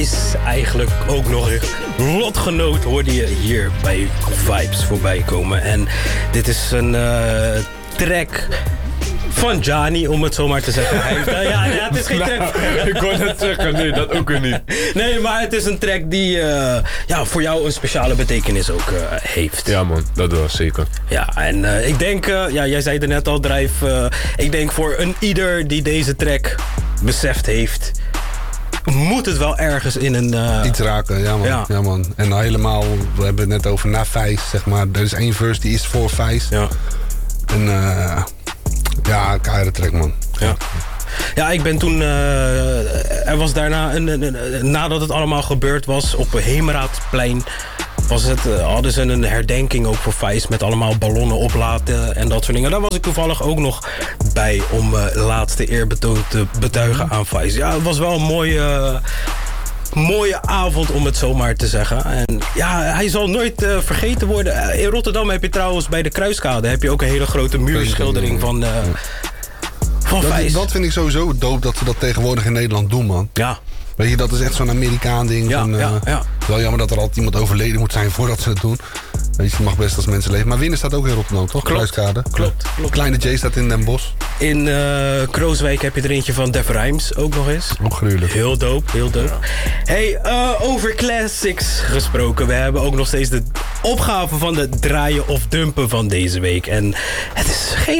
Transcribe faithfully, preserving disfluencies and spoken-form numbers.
is eigenlijk ook nog een lotgenoot, hoorde je hier bij Vibes voorbij komen. En dit is een uh, track van Gianni, om het zo maar te zeggen. Hij heeft, uh, ja, ja, het is geen track. Nou, ik kon het zeggen, nee, dat ook weer niet. Nee, maar het is een track die uh, ja, voor jou een speciale betekenis ook uh, heeft. Ja man, dat was zeker. Ja, en uh, ik denk, uh, ja, jij zei er net al, Drijf, uh, ik denk voor een ieder die deze track beseft heeft, moet het wel ergens in een... Uh... Iets raken, ja man. Ja. ja man. En helemaal, we hebben het net over na Vijs, zeg maar. Er is één verse die is voor Vijs. Ja. En uh, ja, keiharde track man. Ja. Ja, ik ben toen... Uh, er was daarna, een, een, een, nadat het allemaal gebeurd was, op Heemraadplein, was het, uh, hadden ze een herdenking ook voor Vijs met allemaal ballonnen oplaten en dat soort dingen. Daar was ik toevallig ook nog bij om uh, laatste eerbetoon te betuigen aan Vijs. Ja, het was wel een mooie... mooie avond, om het zo maar te zeggen. En ja, hij zal nooit uh, vergeten worden. Uh, in Rotterdam heb je trouwens bij de Kruiskade heb je ook een hele grote muurschildering van, uh, van dat, Vijs. dat vind ik sowieso dope dat ze dat tegenwoordig in Nederland doen, man. Ja. Weet je, dat is echt zo'n Amerikaan ding. Ja, van, uh, ja, ja. Wel jammer dat er altijd iemand overleden moet zijn voordat ze het doen. Weet je, het mag best als mensen leven. Maar Winnen staat ook in Rotterdam, toch? Klopt, Kruiskade. klopt, klopt. Kleine J staat in Den Bosch. In uh, Krooswijk heb je er eentje van Def Rhymes ook nog eens. Ook gruwelijk. Heel dope, heel dope. Ja. Hey, uh, over classics gesproken. We hebben ook nog steeds de opgave van de draaien of dumpen van deze week. En het is geen